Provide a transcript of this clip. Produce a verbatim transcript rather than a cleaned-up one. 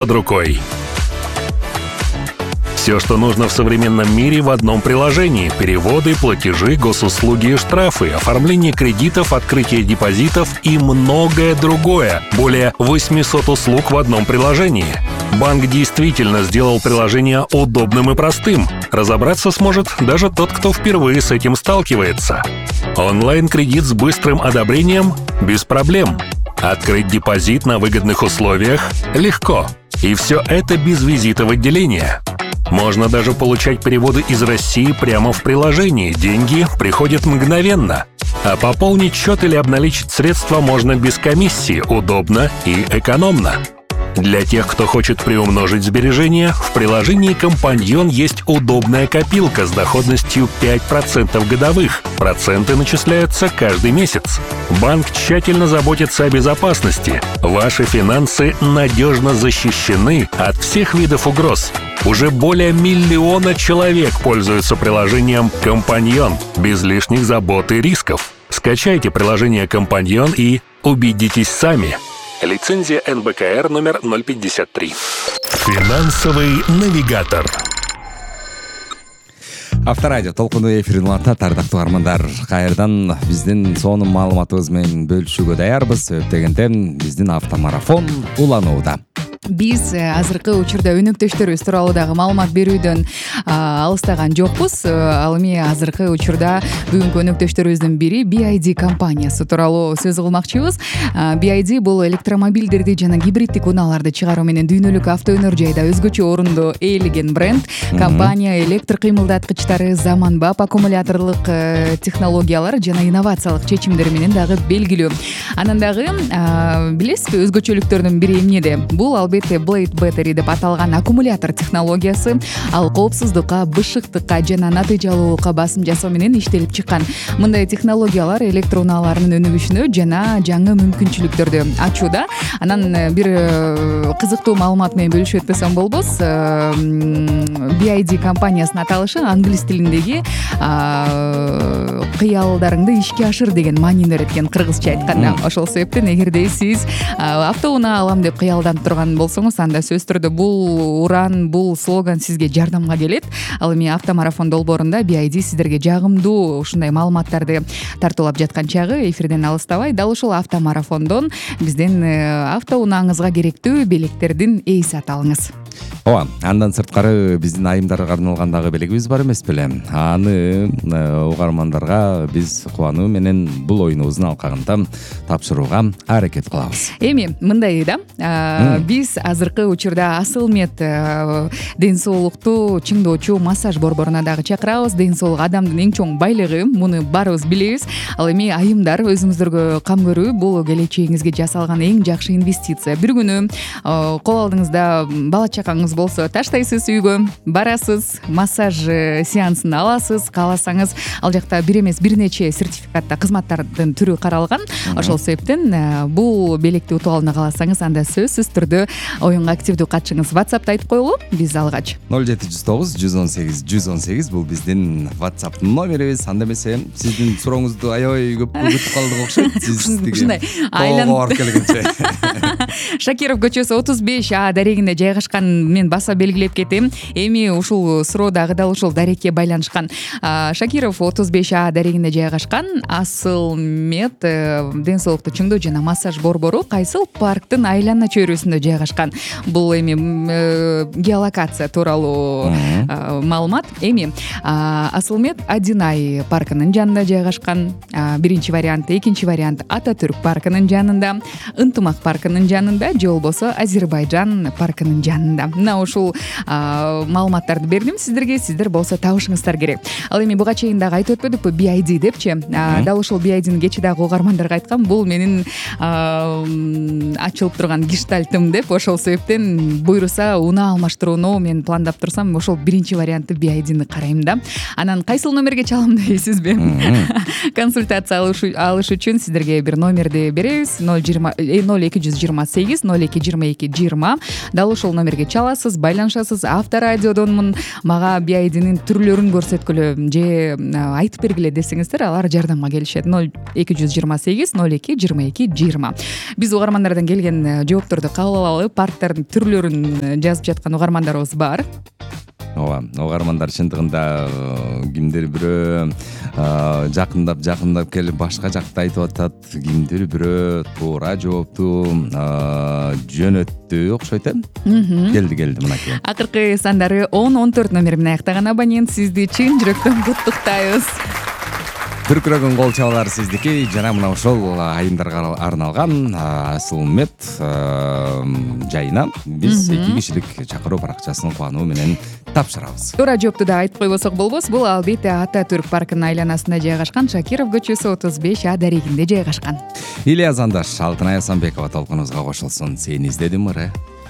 под рукой. Все, что нужно в современном мире, в одном приложении. Переводы, платежи, госуслуги и штрафы, оформление кредитов, открытие депозитов и многое другое. Более восемьсот услуг в одном приложении. Банк действительно сделал приложение удобным и простым. Разобраться сможет даже тот, кто впервые с этим сталкивается. Онлайн-кредит с быстрым одобрением без проблем. Открыть депозит на выгодных условиях легко. И все это без визита в отделение. Можно даже получать переводы из России прямо в приложении. Деньги приходят мгновенно. А пополнить счет или обналичить средства можно без комиссии, удобно и экономно. Для тех, кто хочет приумножить сбережения, в приложении «Компаньон» есть удобная копилка с доходностью пять процентов годовых. Проценты начисляются каждый месяц. Банк тщательно заботится о безопасности. Ваши финансы надежно защищены от всех видов угроз. Уже более миллиона человек пользуются приложением «Компаньон» без лишних забот и рисков. Скачайте приложение «Компаньон» и убедитесь сами. Лицензия эн бэ ка эр номер ноль пятьдесят три. Финансовый навигатор. Авторадио толкуну эфирин улантат, ардактуу армандар. Кайрадан биздин сонун маалыматыбыз менен бөлүшүүгө даярбыз. Дегенде биздин автомарафон уланууда. Биз азыркы учурда өнөктөштөрүбүз тууралуу дагы маалымат берүүдөн алыстаган жокпуз. Ал эми азыркы учурда бүгүнкү өнөктөштөрүбүздүн бири би ай ди компаниясы тууралуу сөз кылмакчыбыз. би ай ди бул электромобилдерди жана гибриддик унааларды чыгаруу менен дүйнөлүк автоөнөр жайда өзгөчө орунду ээлеген бренд. Компания электр кыймылдаткычтары, заманбап аккумуляторлук технологиялар жана инновациялык чечимдери менен дагы белгилүү. Анан дагы билесизби, өзгөчөлүктөрдүн бири эмнеде? Бул албетте Blade Battery деп аталган аккумулятор технологиясы. Ал коопсуздукка, бышыктыкка жана натыйжалуулукка басым жасоо менен иштелип чыккан. Мындай технологиялар электр унааларынын өнүгүшүнө жана жаңы мүмкүнчүлүктөрдү ачууда. Анан бир кызыктуу маалымат менен бөлүшүп өтпөсөм болбос. би ай ди компаниясынын аталышы англис тилиндеги кыялдарыңды ишке ашыр деген маанини берет экен, кыргызча айтканда. Ошол себептен эгерде сиз автоунаа алам деп кыялданып турган болсоңуз, анда сөзсүз түрдө бул уран, бул слоган сизге жардамга келет. Ал эми автомарафон долбоорунда би ай ди сиздерге жагымдуу ушундай маалыматтарды тартуулап жаткан чагы эфирден алыстабай. Дал ушул автомарафондон биздин автоунааңызга керектүү белектердин ээси аталыңыз. Ооба, андан сырткары биздин айымдарга арналган дагы белегибиз бар эмес беле? Аны угармандарга биз кубануу менен бул оюнубуздун алкагында тапшырууга аракет кылабыз. Эми мындай да, биз азыркы учурда Асылмет ден соолукту чыңдоочу массаж борборуна дагы чакырабыз. Ден соолук адамдын эң чоң байлыгы, муну баарыбыз билебиз. Ал эми айымдар өзүңүздөргө кам көрүү бул келечегиңизге жасалган эң жакшы инвестиция. Бир күнү кол алдыңызда бала чакаңыз болсо, таштайсыз үйгө, барасыз, массаж сеансын аласыз, кааласаңыз ал жакта бир эмес бир нече сертификатта кызматтардын түрү каралган. Ошол себептен бул белекти утуп алууну кааласаңыз, анда сөзсүз түрдө оюнга активдүү катышыңыз. WhatsApp'та айтып коелу, биз алгач ноль жети жүз тогуз жүз он сегиз жүз он сегиз бул биздин WhatsApp номерибиз. Анда эмесе сиздин сурооңузду аябай көп күтүп калдык окшойт. Сиз ушундай айланып барып келгенче. Шакиров көчөсү отуз беш А дарегинде жайгашкан, мен баса белгилеп кетем. Эми ушул суроо дагы дал ушул дарекке байланышкан. Шакиров отуз беш А дарегинде жайгашкан Асылмет ден соолукту чыңдоо жана массаж борбору кайсыл парктын айлана чөйрөсүндө жайгашкан. Бул эми геолокация тууралуу маалымат. Эми Асылмет Адинай паркынын жанында жайгашкан. Биринчи вариант, экинчи вариант Ататүрк паркынын жанында, Ынтымак паркынын жанында, же болбосо Азербайжан паркынын жанында. Мына ушул маалыматтарды бердим сиздерге, сиздер болсо табышыңыздар керек. Ал эми буга чейин дагы айтып өтпөдүкпү би ай ди депчи. Дал ушул би ай дини кече дагы угармандарга айткам, бул менин ачылып турган гештальтым деп. Ошол себептен буйруса унаа алмаштырууну мен пландап турсам, ошол биринчи вариантты би ай дини карайм да. Анан кайсыл номерге чалам дейсизби? Консультация алыш үчүн сиздерге бир номерди беребиз. ноль эки жүз жыйырма сегиз ноль эки жыйырма эки жыйырма. Дал ушул номерге чаласыз, байланышасыз. Авторадиодонмун, мага би ай динин түрлөрүн көрсөткүлө же айтып бергиле десеңиздер, алар жардамга келишет. ноль эки жүз жыйырма сегиз ноль эки жыйырма эки жыйырма. Биз угармандардан келген жоопторду кабыл алып, парктардын түрлөрүн жазып жаткан угармандарыбыз бар. ооба, угармандар чындыгында кимдир бирөө жакындап жакындап келип башка жакта айтып атат, кимдир бирөө туура жоопту жөнөттү окшойт э. Келди келди мынакей. Акыркы сандары он он төрт номер менен аяктаган абонент, сизди чын жүрөктөн куттуктайбыз. Түркүрөгөн кол чабалар сиздики. Жана мына ошол айымдарга арналган Асыл Мед жайына биз эки кишилик чакыруу баракчасын кубануу менен тапшырабыз. Туура жоопту да айтып койбосок болбос. Бул албетте Ата Түрк паркынын айланасында жайгашкан, Шакиров көчөсү отуз беш А дарегинде жайгашкан. Ильяс Андаш, Алтынай Асанбекова толкунубузга кошулсун. Сени издедим ыры.